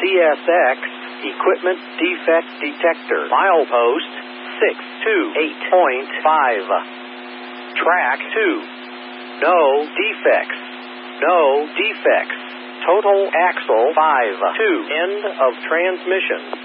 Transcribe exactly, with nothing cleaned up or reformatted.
C S X Equipment Defect Detector. Milepost six two eight point five. Track two. No defects. No defects. Total axle five two. End of transmission.